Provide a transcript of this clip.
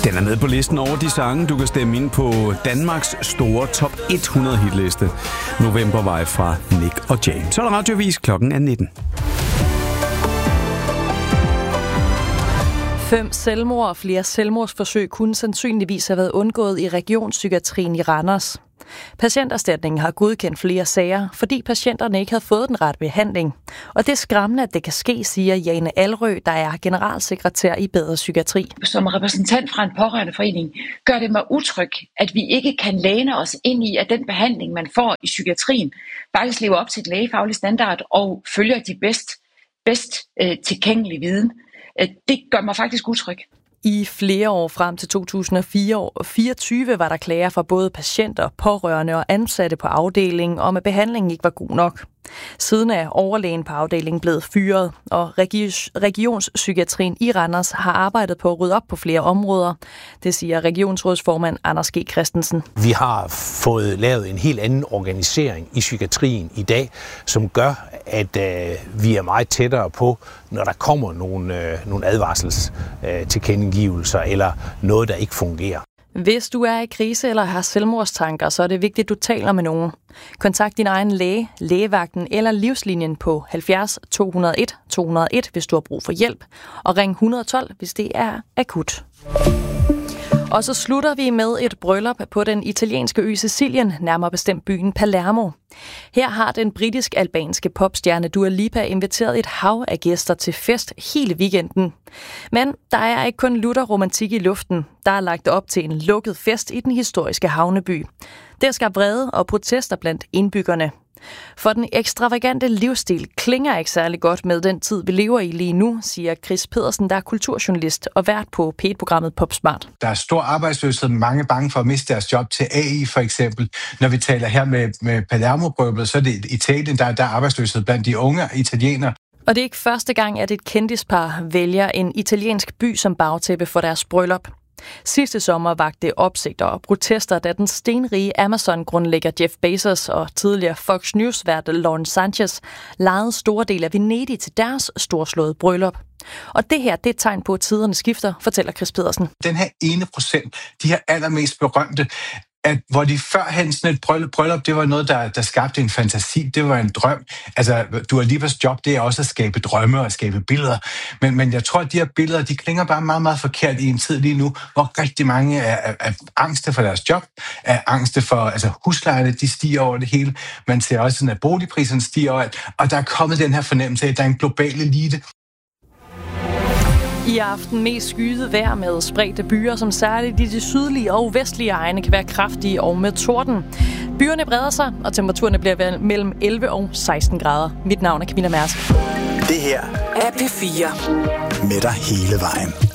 Den er med på listen over de sange, du kan stemme ind på Danmarks store top 100 hitliste. Novembervej fra Nick og Jay. Så er der radiovis, klokken er 19. 5 selvmord og flere selvmordsforsøg kunne sandsynligvis have været undgået i regionspsykiatrien i Randers. Patienterstatningen har godkendt flere sager, fordi patienterne ikke havde fået den rette behandling. Og det er skræmmende, at det kan ske, siger Jane Alrø, der er generalsekretær i Bedre Psykiatri. Som repræsentant fra en pårørendeforening gør det mig utryg, at vi ikke kan læne os ind i, at den behandling, man får i psykiatrien, faktisk lever op til et lægefaglig standard og følger de bedst tilgængelige viden. Det gør mig faktisk utryg. I flere år frem til 2024 var der klager fra både patienter, pårørende og ansatte på afdelingen om, at behandlingen ikke var god nok. Siden er overlægen på afdelingen blevet fyret, og regionspsykiatrien i Randers har arbejdet på at rydde op på flere områder. Det siger regionsrådsformand Anders G. Christensen. Vi har fået lavet en helt anden organisering i psykiatrien i dag, som gør, at vi er meget tættere på, når der kommer nogle advarselstilkendegivelser eller noget, der ikke fungerer. Hvis du er i krise eller har selvmordstanker, så er det vigtigt, at du taler med nogen. Kontakt din egen læge, lægevagten eller livslinjen på 70 201 201, hvis du har brug for hjælp, og ring 112, hvis det er akut. Og så slutter vi med et bryllup på den italienske ø Sicilien, nærmere bestemt byen Palermo. Her har den britisk-albanske popstjerne Dua Lipa inviteret et hav af gæster til fest hele weekenden. Men der er ikke kun lutter romantik i luften. Der er lagt op til en lukket fest i den historiske havneby. Det har skabt vrede og protester blandt indbyggerne. For den ekstravagante livsstil klinger ikke særlig godt med den tid, vi lever i lige nu, siger Chris Pedersen, der er kulturjournalist og vært på P1-programmet PopSmart. Der er stor arbejdsløshed, mange er bange for at miste deres job til AI for eksempel. Når vi taler her med Palermo-brylluppet, så er det Italien, der er arbejdsløshed blandt de unge italienere. Og det er ikke første gang, at et kendispar vælger en italiensk by som bagtæppe for deres bryllup. Sidste sommer vakte opsigter og protester, da den stenrige Amazon-grundlægger Jeff Bezos og tidligere Fox News-vært Lauren Sanchez lejede store dele af Venedig til deres storslåede bryllup. Og det her, det er et tegn på, at tiderne skifter, fortæller Chris Pedersen. Den her 1%, de her allermest berømte, at hvor de førhen sådan et bryllup, det var noget, der skabte en fantasi, det var en drøm. Altså, Dua Lipas job, det er også at skabe drømme og skabe billeder. Men jeg tror, at de her billeder, de klinger bare meget, meget forkert i en tid lige nu, hvor rigtig mange er angste for deres job, er angste for, altså huslejerne, de stiger over det hele. Man ser også sådan, at boligpriserne stiger over alt, og der er kommet den her fornemmelse af, at der er en global elite. I aften mest skyet vejr med spredte byer, som særligt i de sydlige og vestlige egne kan være kraftige og med torden. Byerne breder sig, og temperaturerne bliver mellem 11 og 16 grader. Mit navn er Camilla Mærsk. Det her er P4 med dig hele vejen.